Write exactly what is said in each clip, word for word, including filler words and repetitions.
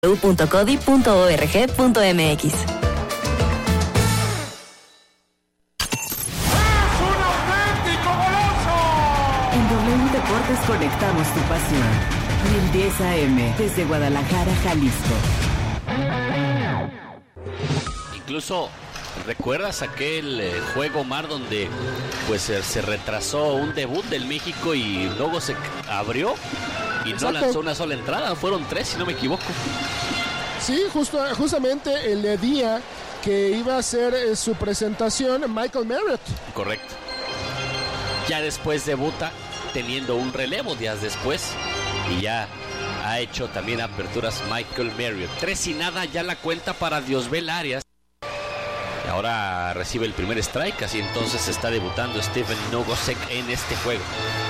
w punto codi punto org punto m x. En W Deportes conectamos tu pasión. mil diez A M desde Guadalajara, Jalisco. Incluso, ¿recuerdas aquel eh, juego, Mar, donde pues eh, se retrasó un debut del México y luego se abrió y Exacto. no lanzó una sola entrada? Fueron tres, si no me equivoco. Sí, justo, justamente el día que iba a hacer eh, su presentación, Michael Marriott. Correcto. Ya después debuta teniendo un relevo días después y ya ha hecho también aperturas Michael Marriott. Tres y nada ya la cuenta para Diosbel Arias. Y ahora recibe el primer strike, así entonces está debutando Steven Nogosek en este juego.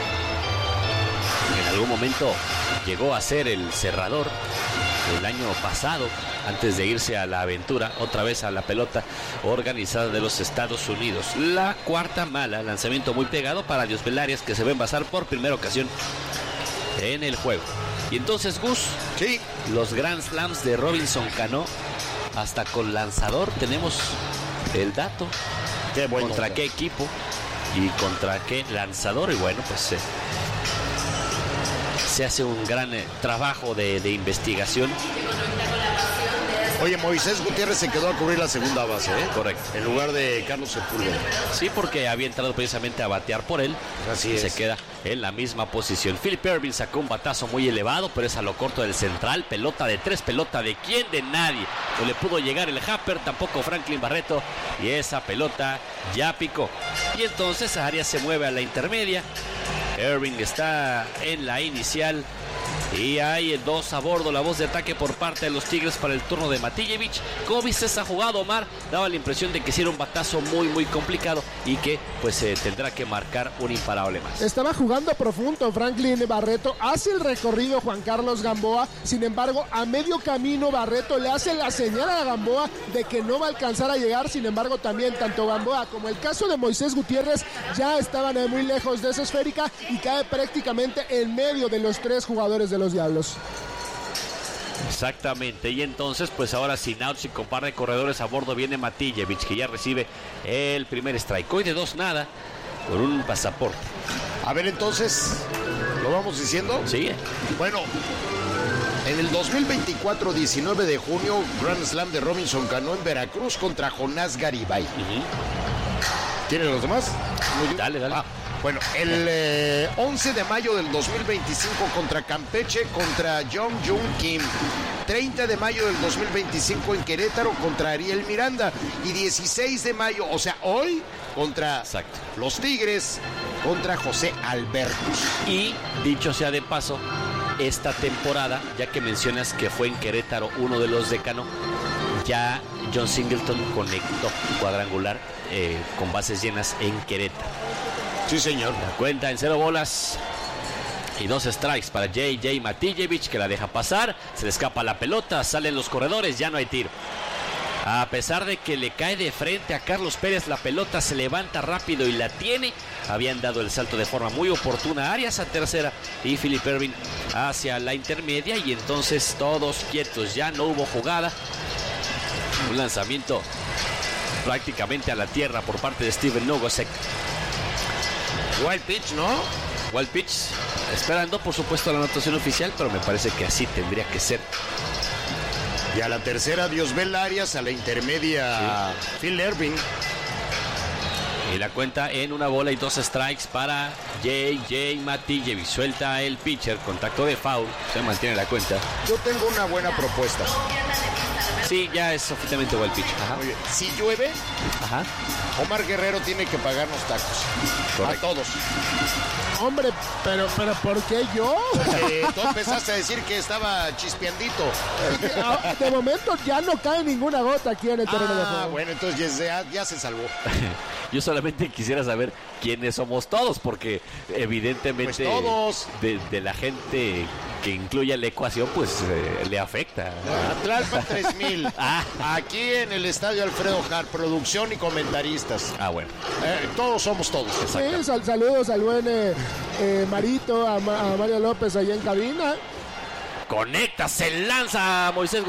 En algún momento llegó a ser el cerrador el año pasado, antes de irse a la aventura, otra vez a la pelota organizada de los Estados Unidos. La cuarta mala, lanzamiento muy pegado para Diosbel Arias, que se va a envasar por primera ocasión en el juego. Y entonces, Gus, sí, los Grand Slams de Robinson Cano, hasta con lanzador tenemos el dato. Qué bueno. ¿Contra qué equipo? Y contra qué lanzador. Y bueno, pues eh, se hace un gran eh, trabajo de, de investigación. Oye, Moisés Gutiérrez se quedó a cubrir la segunda base, ¿eh? Correcto. En lugar de Carlos Sepúlveda. Sí, porque había entrado precisamente a batear por él. Así y es. se queda en la misma posición. Philip Ervin sacó un batazo muy elevado, pero es a lo corto del central. Pelota de tres, pelota de quién, de nadie. No le pudo llegar el Happer, tampoco Franklin Barreto. Y esa pelota ya picó. Y entonces Arias se mueve a la intermedia. Ervin está en la inicial. Y hay dos a bordo, la voz de ataque por parte de los Tigres para el turno de Matijevich. ¿Cómo viste esa jugada, Omar? Daba la impresión de que sí era un batazo muy, muy complicado y que pues eh, tendrá que marcar un imparable más. Estaba jugando profundo Franklin Barreto, hace el recorrido Juan Carlos Gamboa, sin embargo a medio camino Barreto le hace la señal a Gamboa de que no va a alcanzar a llegar, sin embargo también tanto Gamboa como el caso de Moisés Gutiérrez ya estaban eh, muy lejos de esa esférica y cae prácticamente en medio de los tres jugadores de los Diablos. Exactamente, y entonces pues ahora sin outs y con par de corredores a bordo viene Matijevich, que ya recibe el primer strike. Hoy de dos nada, con un pasaporte. A ver, entonces, ¿lo vamos diciendo? Sigue. Bueno, en el dos mil veinticuatro, diecinueve de junio, Grand Slam de Robinson Cano en Veracruz contra Jonás Garibay. Uh-huh. ¿Tienen los demás? Dale, dale. Ah, bueno, el eh, once de mayo del dos mil veinticinco contra Campeche contra Jong Jun Kim. treinta de mayo del dos mil veinticinco en Querétaro contra Ariel Miranda. Y dieciséis de mayo, o sea, hoy, contra Exacto. los Tigres, contra José Albertus. Y dicho sea de paso, esta temporada, ya que mencionas que fue en Querétaro uno de los de Cano, ya John Singleton conectó cuadrangular eh, con bases llenas en Querétaro. Sí, señor. La cuenta en cero bolas y dos strikes para J J Matijevich, que la deja pasar, se le escapa la pelota, salen los corredores, ya no hay tiro. A pesar de que le cae de frente a Carlos Pérez, la pelota se levanta rápido y la tiene. Habían dado el salto de forma muy oportuna. Arias a tercera y Philip Ervin hacia la intermedia. Y entonces todos quietos, ya no hubo jugada. Un lanzamiento prácticamente a la tierra por parte de Steven Nogosek. Wild pitch, ¿no? Wild pitch, esperando por supuesto la anotación oficial, pero me parece que así tendría que ser. Y a la tercera, Diosbel Arias, a la intermedia, sí. Phil Ervin. Y la cuenta en una bola y dos strikes para J J Matijevich. Suelta el pitcher, contacto de foul, se mantiene la cuenta. Yo tengo una buena propuesta. Sí, ya es oficialmente wild pitch. Ajá. Muy bien. Si llueve, Ajá. Omar Guerrero tiene que pagarnos tacos. Correcto. A todos. Hombre, pero, pero ¿por qué yo? Eh, tú empezaste a decir que estaba chispeandito. De momento ya no cae ninguna gota aquí en el terreno de Ah, juego. bueno, entonces ya, ya se salvó. Yo solamente quisiera saber quiénes somos todos, porque evidentemente Pues todos. De, de la gente que incluya la ecuación, pues eh, le afecta. Atlalpa tres mil. Ah. Aquí en el estadio Alfredo Hart, producción y comentaristas. Ah, bueno. Eh, todos somos todos. Sí, sal- saludos al buen eh, eh, Marito, a, Ma- a Mario López allá en cabina. Conecta, se lanza Moisés